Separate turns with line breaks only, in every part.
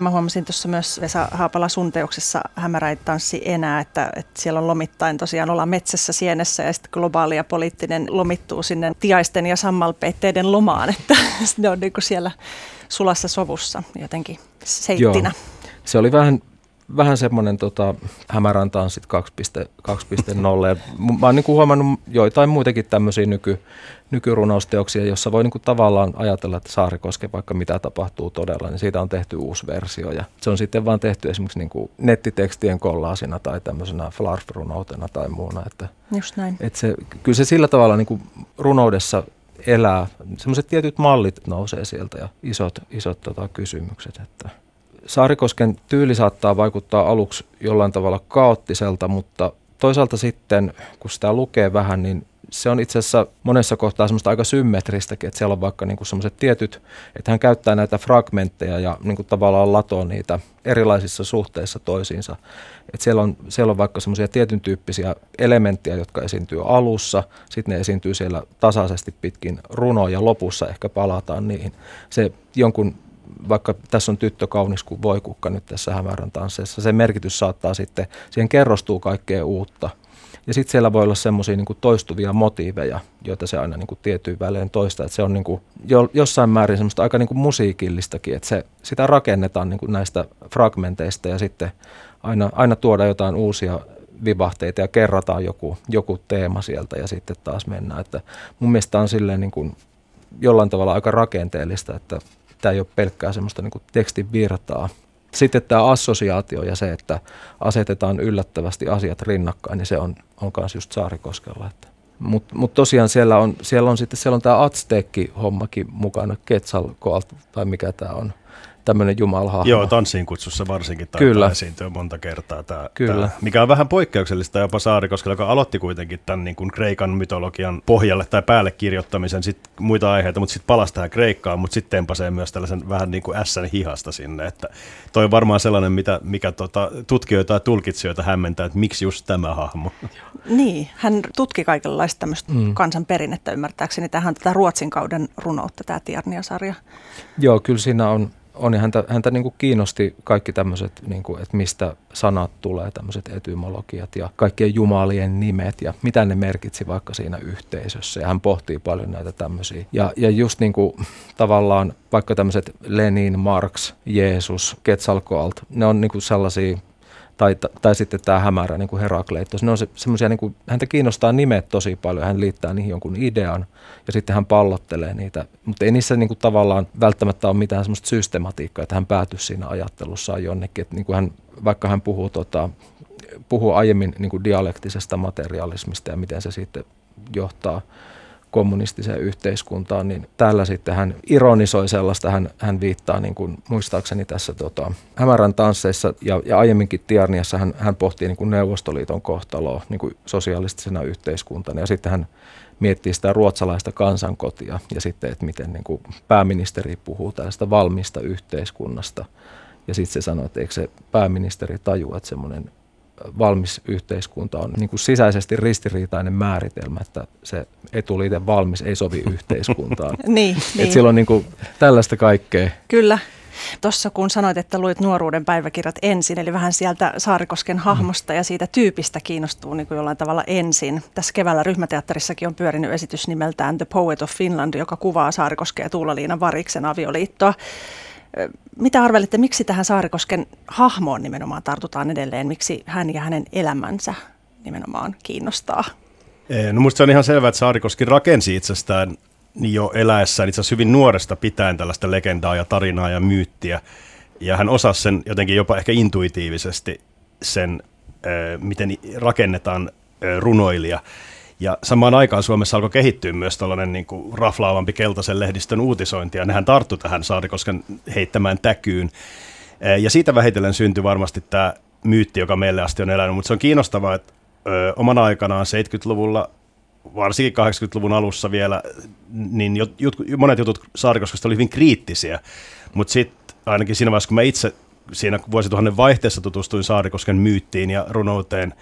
Mä huomasin tuossa myös Vesa Haapala sun teoksessa Hämärä ei tanssi enää, että siellä on lomittain tosiaan ollaan metsässä sienessä ja sitten globaali ja poliittinen lomittuu sinne tiaisten ja sammalpeitteiden lomaan, että ne on niin kuin siellä sulassa sovussa jotenkin seittinä.
Joo. Se oli vähän semmoinen Hämärän tanssit 2.0. Ja mä oon niin kuin huomannut joitain muitakin tämmöisiä nykyrunousteoksia, jossa voi niin kuin tavallaan ajatella, että Saarikosken vaikka mitä tapahtuu todella, niin siitä on tehty uusi versio. Ja se on sitten vaan tehty esimerkiksi niin kuin nettitekstien kollaasina tai tämmöisenä flarf-runoutena tai muuna. Että,
just näin.
Että kyllä se sillä tavalla niin kuin runoudessa elää. Semmoiset tietyt mallit nousee sieltä ja isot kysymykset, että Saarikosken tyyli saattaa vaikuttaa aluksi jollain tavalla kaoottiselta, mutta toisaalta sitten, kun sitä lukee vähän, niin se on itse asiassa monessa kohtaa semmoista aika symmetristäkin, että siellä on vaikka niinku semmoiset tietyt, että hän käyttää näitä fragmentteja ja niinku tavallaan latoo niitä erilaisissa suhteissa toisiinsa. Että siellä on vaikka semmoisia tietyn tyyppisiä elementtejä, jotka esiintyy alussa, sitten ne esiintyy siellä tasaisesti pitkin runoa ja lopussa ehkä palataan niihin. Se jonkun vaikka tässä on tyttö kaunis kuin voikukka nyt tässä Hämärän tansseissa, se merkitys saattaa sitten, siihen kerrostuu kaikkea uutta. Ja sitten siellä voi olla semmoisia niin kuin toistuvia motiiveja, joita se aina niin kuin tietyin välein toistaa. Että se on niin kuin jossain määrin semmoista aika niin kuin musiikillistakin, että sitä rakennetaan niin kuin näistä fragmenteista ja sitten aina tuodaan jotain uusia vivahteita ja kerrataan joku teema sieltä ja sitten taas mennään. Että mun mielestä on silleen niin kuin jollain tavalla aika rakenteellista, että tämä ei ole pelkkää semmoista niin kuin tekstin virtaa. Sitten tämä assosiaatio ja se, että asetetaan yllättävästi asiat rinnakkain, niin se on myös just Saarikoskella. Mutta tosiaan siellä on tämä Azteekki-hommakin mukana, Quetzalcoatl tai mikä tämä on, tämmöinen jumalhahmo.
Joo, Tanssiin kutsussa varsinkin taitaa esiintyä monta kertaa. Tämä, mikä on vähän poikkeuksellista jopa Saarikoskella, joka aloitti kuitenkin tämän niin kuin Kreikan mytologian pohjalle tai päälle kirjoittamisen, muita aiheita, mutta sitten palasi tähän Kreikkaan, mutta sitten tempasee myös tällaisen vähän niin kuin ässän hihasta sinne. Että toi on varmaan sellainen, mikä tutkijoita ja tulkitsijoita hämmentää, että miksi just tämä hahmo.
Niin, hän tutki kaikenlaista tämmöistä kansanperinnettä ymmärtääkseni. Tämähän on tätä Ruotsin kauden runoutta, tämä Tiarnia-sarja.
Joo, kyllä siinä on ja häntä niin kuin kiinnosti kaikki tämmöiset, niin kuin, että mistä sanat tulee, tämmöiset etymologiat ja kaikkien jumalien nimet ja mitä ne merkitsi vaikka siinä yhteisössä. Ja hän pohtii paljon näitä tämmöisiä. Ja just niin kuin tavallaan vaikka tämmöiset Lenin, Marx, Jeesus, Quetzalcoatl, ne on niin kuin sellaisia, tai sitten tämä Hämärä, niin kuin Herakleitos, ne on semmoisia, niin kuin, häntä kiinnostaa nimet tosi paljon, hän liittää niihin jonkun idean ja sitten hän pallottelee niitä, mutta ei niissä niin kuin tavallaan välttämättä ole mitään semmoista systematiikkaa, että hän päätyisi siinä ajattelussaan jonnekin, että niin kuin vaikka hän puhuu aiemmin niin kuin dialektisesta materialismista ja miten se sitten johtaa kommunistiseen yhteiskuntaan, niin täällä sitten hän ironisoi sellaista, hän viittaa niin kuin, muistaakseni tässä Hämärän tansseissa ja aiemminkin Tiarniassa hän pohtii niin kuin Neuvostoliiton kohtaloa niin kuin sosialistisena yhteiskuntana ja sitten hän miettii sitä ruotsalaista kansankotia ja sitten, että miten niin kuin pääministeri puhuu tällaista valmista yhteiskunnasta ja sitten se sanoo, että eikö se pääministeri tajua, että semmoinen valmis yhteiskunta on niin kuin sisäisesti ristiriitainen määritelmä, että se etuliite valmis ei sovi yhteiskuntaan.
niin.
Että sillä on niin kuin tällaista kaikkea.
Kyllä. Tuossa kun sanoit, että luit nuoruuden päiväkirjat ensin, eli vähän sieltä Saarikosken hahmosta ja siitä tyypistä kiinnostuu niin kuin jollain tavalla ensin. Tässä keväällä Ryhmäteatterissakin on pyörinyt esitys nimeltään The Poet of Finland, joka kuvaa Saarikosken ja Tuula-Liina Variksen avioliittoa. Mitä arvelette, miksi tähän Saarikosken hahmoon nimenomaan tartutaan edelleen? Miksi hän ja hänen elämänsä nimenomaan kiinnostaa?
No musta se on ihan selvää, että Saarikoski rakensi itsestään jo eläessään itse asiassa hyvin nuoresta pitäen tällaista legendaa ja tarinaa ja myyttiä. Ja hän osasi sen jotenkin jopa ehkä intuitiivisesti sen, miten rakennetaan runoilija. Ja samaan aikaan Suomessa alkoi kehittyä myös tällainen niin kuin raflaavampi keltaisen lehdistön uutisointi, ja nehän tarttu tähän Saarikosken heittämään täkyyn. Ja siitä vähitellen syntyi varmasti tämä myytti, joka meille asti on elänyt, mutta se on kiinnostavaa, että omana aikanaan 70-luvulla, varsinkin 80-luvun alussa vielä, niin monet jutut Saarikoskesta oli hyvin kriittisiä, mutta sitten ainakin siinä vaiheessa, kun mä itse siinä vuosituhannen vaihteessa tutustuin Saarikosken myyttiin ja runouteen,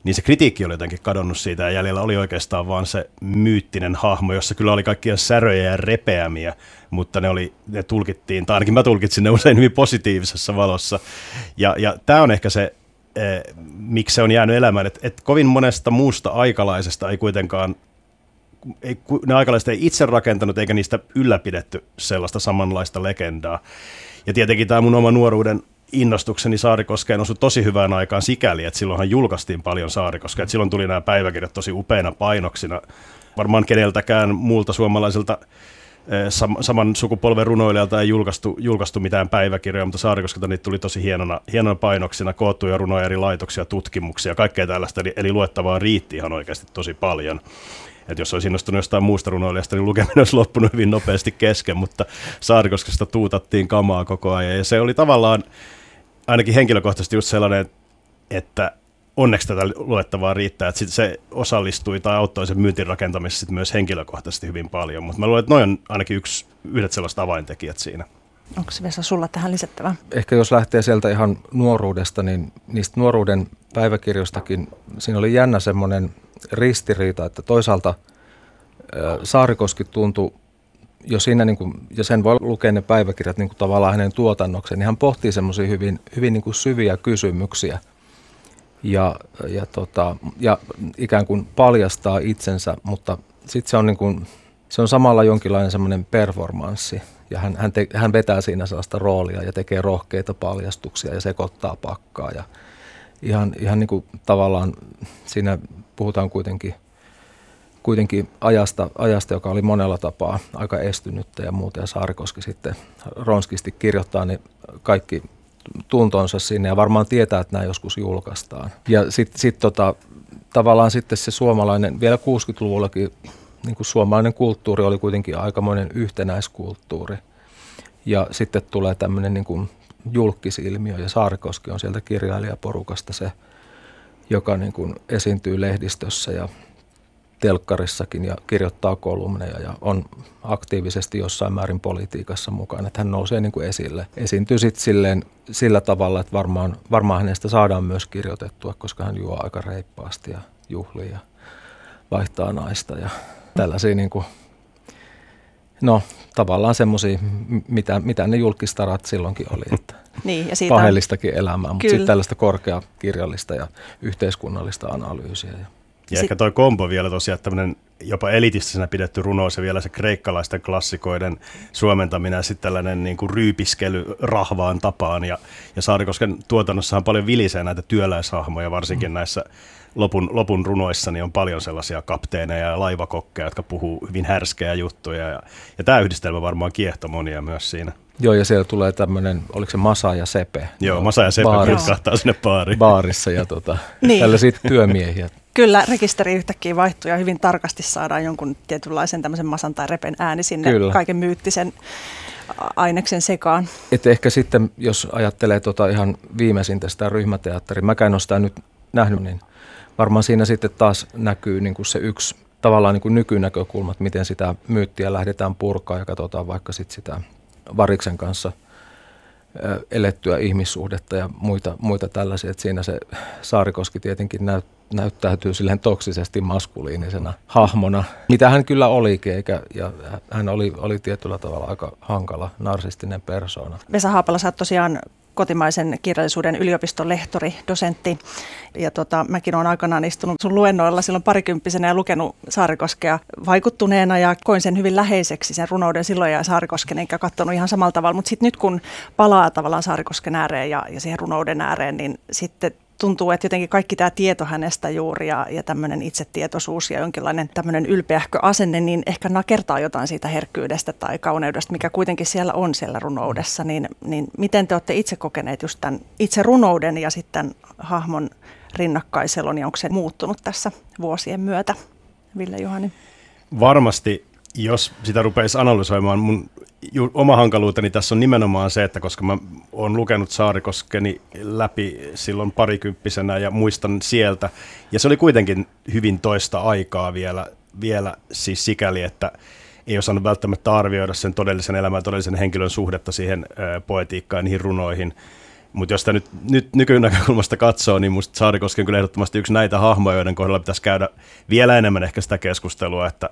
niin se kritiikki oli jotenkin kadonnut siitä ja jäljellä oli oikeastaan vaan se myyttinen hahmo, jossa kyllä oli kaikkia säröjä ja repeämiä, mutta ne tulkittiin, tai ainakin mä tulkitsin ne usein hyvin positiivisessa valossa. Ja tämä on ehkä se, miksi se on jäänyt elämään, että kovin monesta muusta aikalaisesta ei kuitenkaan, ne aikalaiset ei itse rakentanut eikä niistä ylläpidetty sellaista samanlaista legendaa. Ja tietenkin tämä mun oma nuoruuden innostukseni Saarikoskeen osui tosi hyvään aikaan sikäli, että silloinhan julkaistiin paljon Saarikoskea, että silloin tuli nämä päiväkirjat tosi upeina painoksina. Varmaan keneltäkään muulta suomalaiselta saman sukupolven runoilijalta ei julkaistu mitään päiväkirjoja, mutta Saarikoskelta niitä tuli tosi hienona painoksina, koottuja runoja, eri laitoksia, tutkimuksia, kaikkea tällaista, eli luettavaa riitti ihan oikeasti tosi paljon. Että jos olisi innostunut jostain muusta runoilijasta, niin lukeminen olisi loppunut hyvin nopeasti kesken, mutta Saarikoskesta tuutattiin kamaa koko ajan. Ja se oli tavallaan ainakin henkilökohtaisesti just sellainen, että onneksi tätä luettavaa riittää, että se osallistui tai auttoi sen myyntin rakentamisessa myös henkilökohtaisesti hyvin paljon. Mutta mä luulen, että noin on ainakin yhdet sellaiset avaintekijät siinä.
Onko Vesa sulla tähän lisättävää?
Ehkä jos lähtee sieltä ihan nuoruudesta, niin niistä nuoruuden päiväkirjoistakin siinä oli jännä semmoinen ristiriita, että toisaalta Saarikoski tuntui jo siinä, niin kuin, ja sen voi lukea ne päiväkirjat niin kuin tavallaan hänen tuotannoksen, niin hän pohtii semmoisia hyvin niin kuin syviä kysymyksiä ja ikään kuin paljastaa itsensä, mutta sitten se on samalla jonkinlainen semmoinen performanssi, ja hän vetää siinä sellaista roolia ja tekee rohkeita paljastuksia ja sekoittaa pakkaa ja ihan niin kuin tavallaan siinä puhutaan kuitenkin ajasta, joka oli monella tapaa aika estynyttä ja muuta, ja Saarikoski sitten ronskisti kirjoittaa ne kaikki tuntonsa sinne ja varmaan tietää, että nämä joskus julkaistaan. Ja sitten tavallaan sitten se suomalainen, vielä 60-luvullakin niin kuin suomalainen kulttuuri oli kuitenkin aikamoinen yhtenäiskulttuuri. Ja sitten tulee tämmöinen niin kuin julkkisilmiö, ja Saarikoski on sieltä kirjailijaporukasta se, joka niin kuin esiintyy lehdistössä ja telkkarissakin ja kirjoittaa kolumneja ja on aktiivisesti jossain määrin politiikassa mukana. Että hän nousee niin kuin esille. Esiintyy sitten sillä tavalla, että varmaan hänestä saadaan myös kirjoitettua, koska hän juo aika reippaasti ja juhlii ja vaihtaa naista ja tällaisia niin kuin, no tavallaan semmoisia, mitä ne julkistarat silloinkin oli, että
niin, ja siitä
paheellistakin elämää, mutta sitten tällaista korkeakirjallista ja yhteiskunnallista analyysiä.
Ja ehkä toi kombo vielä tosiaan, tämmöinen jopa elitistisena pidetty runous ja vielä se kreikkalaisten klassikoiden suomentaminen ja sitten tällainen niin kuin ryypiskely rahvaan tapaan. Ja Saarikosken tuotannossahan paljon vilisee näitä työläishahmoja, varsinkin näissä lopun runoissa niin on paljon sellaisia kapteeneja ja laivakokkeja, jotka puhuu hyvin härskeä juttuja. Ja tämä yhdistelmä varmaan kiehtoi monia myös siinä.
Joo, ja siellä tulee tämmöinen, oliko se Masa ja Sepe?
Joo, Masa ja Sepe kahtaa sinne baariin.
Baarissa ja niin. Tällaisia työmiehiä.
Kyllä, rekisteri yhtäkkiä vaihtuu ja hyvin tarkasti saadaan jonkun tietynlaisen tämmöisen Masan tai Repen ääni sinne kaiken myyttisen aineksen sekaan. Et
ehkä sitten, jos ajattelee ihan viimeisintä sitä ryhmäteatteria, mäkään en ole sitä nyt nähnyt, niin varmaan siinä sitten taas näkyy niin kuin se yksi tavallaan niin kuin nykynäkökulma, että miten sitä myyttiä lähdetään purkaa ja katsotaan vaikka sitten sitä Variksen kanssa elettyä ihmissuhdetta ja muita tällaisia, että siinä se Saarikoski tietenkin näyttäytyy silleen toksisesti maskuliinisena hahmona, mitä hän kyllä olikin, ja hän oli tietyllä tavalla aika hankala narsistinen persoona.
Vesa Haapala, sä oot tosiaan kotimaisen kirjallisuuden yliopiston lehtori, dosentti, ja mäkin olen aikanaan istunut sun luennoilla silloin parikymppisenä ja lukenut Saarikoskea vaikuttuneena ja koin sen hyvin läheiseksi sen runouden silloin ja Saarikosken, enkä katsonut ihan samalla tavalla, mutta sitten nyt kun palaa tavallaan Saarikosken ääreen ja siihen runouden ääreen, niin sitten tuntuu, että jotenkin kaikki tämä tieto hänestä juuri ja tämmöinen itsetietoisuus ja jonkinlainen tämmöinen ylpeähkö asenne, niin ehkä nakertaa jotain siitä herkkyydestä tai kauneudesta, mikä kuitenkin siellä on siellä runoudessa. Niin miten te olette itse kokeneet just tämän itse runouden ja sitten hahmon rinnakkaiselon, ja onko se muuttunut tässä vuosien myötä? Ville Juhani?
Varmasti, jos sitä rupeisi analysoimaan, mun oma hankaluuteni tässä on nimenomaan se, että koska mä oon lukenut Saarikoskeni läpi silloin parikymppisenä ja muistan sieltä, ja se oli kuitenkin hyvin toista aikaa vielä siis sikäli, että ei osannut välttämättä arvioida sen todellisen elämän, todellisen henkilön suhdetta siihen poetiikkaan ja niihin runoihin, Mutta jos sitä nyt nykynäkökulmasta katsoo, niin musta Saarikoski on kyllä ehdottomasti yksi näitä hahmoja, joiden kohdalla pitäisi käydä vielä enemmän ehkä sitä keskustelua, että